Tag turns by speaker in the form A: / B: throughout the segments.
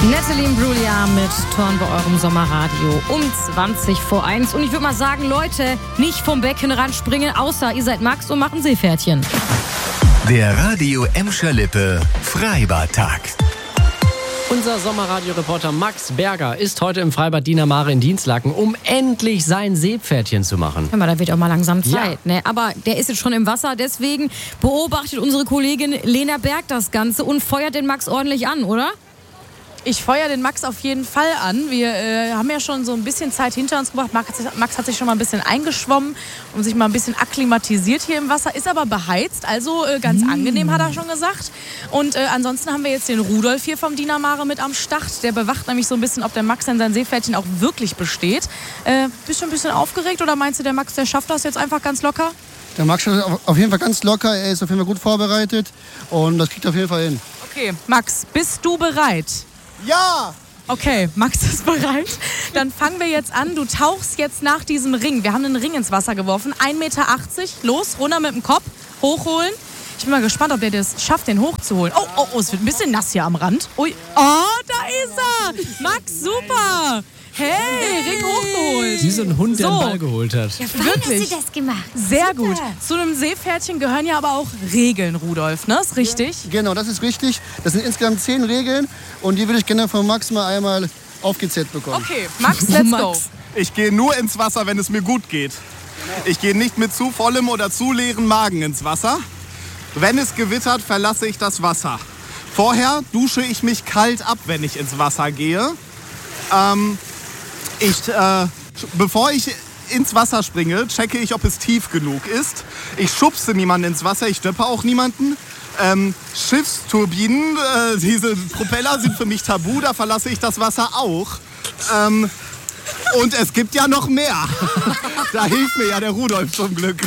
A: Natalie Imbruglia mit Turn bei eurem Sommerradio um 1:20. Und ich würde mal sagen, Leute, nicht vom Beckenrand springen, außer ihr seid Max und macht ein Seepferdchen.
B: Der Radio Emscher Lippe Freibadtag.
C: Unser Sommerradio-Reporter Max Berger ist heute im Freibad Diener Mare in Dinslaken, um endlich sein Seepferdchen zu machen.
A: Hör mal, da wird auch mal langsam Zeit. Ja. Ne? Aber der ist jetzt schon im Wasser, deswegen beobachtet unsere Kollegin Lena Berg das Ganze und feuert den Max ordentlich an, oder?
D: Ich feuere den Max auf jeden Fall an. Wir haben ja schon so ein bisschen Zeit hinter uns gebracht. Max hat sich schon mal ein bisschen eingeschwommen und sich mal ein bisschen akklimatisiert hier im Wasser. Ist aber beheizt, also ganz angenehm, hat er schon gesagt. Und ansonsten haben wir jetzt den Rudolf hier vom Diener Mare mit am Start. Der bewacht nämlich so ein bisschen, ob der Max in sein Seepferdchen auch wirklich besteht. Bist du ein bisschen aufgeregt oder meinst du, der Max, der schafft das jetzt einfach ganz locker?
E: Der Max ist auf jeden Fall ganz locker. Er ist auf jeden Fall gut vorbereitet und das kriegt er auf jeden Fall hin.
D: Okay, Max, bist du bereit?
E: Ja!
D: Okay, Max ist bereit. Dann fangen wir jetzt an. Du tauchst jetzt nach diesem Ring. Wir haben einen Ring ins Wasser geworfen. 1,80 Meter. Los, runter mit dem Kopf. Hochholen. Ich bin mal gespannt, ob der das schafft, den hochzuholen. Oh, es wird ein bisschen nass hier am Rand. Ui. Oh, da ist er. Max, super. Hey, Ring hochgeholt.
C: Wie so ein Hund, der einen Ball geholt hat.
A: Ja, wirklich. Hast du das gemacht?
D: Sehr gut. Zu einem Seepferdchen gehören ja aber auch Regeln, Rudolf, ne? Ist richtig?
E: Genau, das ist richtig. Das sind insgesamt 10 Regeln und die würde ich gerne von Max mal einmal aufgezählt bekommen.
D: Okay, Max, let's go.
F: Ich gehe nur ins Wasser, wenn es mir gut geht. Ich gehe nicht mit zu vollem oder zu leeren Magen ins Wasser. Wenn es gewittert, verlasse ich das Wasser. Vorher dusche ich mich kalt ab, wenn ich ins Wasser gehe. Bevor ich ins Wasser springe, checke ich, ob es tief genug ist. Ich schubse niemanden ins Wasser, ich stöppe auch niemanden. Schiffsturbinen, diese Propeller sind für mich tabu, da verlasse ich das Wasser auch. Und es gibt ja noch mehr. Da hilft mir ja der Rudolf zum Glück.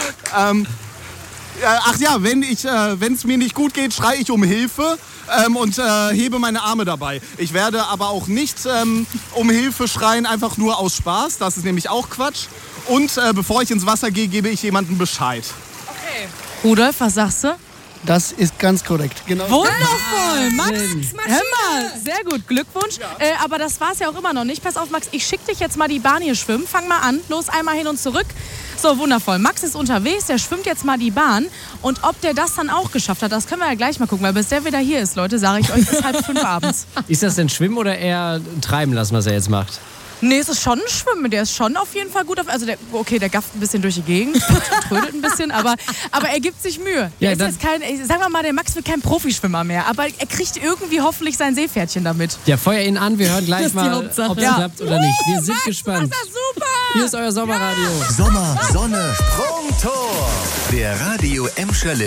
F: Wenn es mir nicht gut geht, schreie ich um Hilfe und hebe meine Arme dabei. Ich werde aber auch nicht um Hilfe schreien, einfach nur aus Spaß. Das ist nämlich auch Quatsch. Und bevor ich ins Wasser gehe, gebe ich jemandem Bescheid.
D: Okay. Rudolf, was sagst du?
E: Das ist ganz korrekt. Genau.
D: Wundervoll, Max. Hör mal, sehr gut, Glückwunsch. Ja. Aber das war es ja auch immer noch nicht. Pass auf, Max, ich schicke dich jetzt mal die Bahn hier schwimmen. Fang mal an, los, einmal hin und zurück. So, wundervoll. Max ist unterwegs, der schwimmt jetzt mal die Bahn. Und ob der das dann auch geschafft hat, das können wir ja gleich mal gucken. Weil bis der wieder hier ist, Leute, sage ich euch, ist 4:30 abends.
C: Ist das denn Schwimmen oder eher treiben lassen, was er jetzt macht?
D: Nee, es ist schon ein Schwimmen. Der ist schon auf jeden Fall gut. Also der gafft ein bisschen durch die Gegend, trödelt ein bisschen, aber er gibt sich Mühe.
C: Ja,
D: ist jetzt sagen wir mal, der Max wird kein Profischwimmer mehr, aber er kriegt irgendwie hoffentlich sein Seepferdchen damit.
C: Ja, feuer ihn an. Wir hören gleich mal, ob es klappt oder nicht. Wir sind
D: Max,
C: gespannt.
D: Das ist super.
C: Hier ist euer Sommerradio.
B: Sommer, Sonne, Sprungtor. Der Radio Emscher Lippe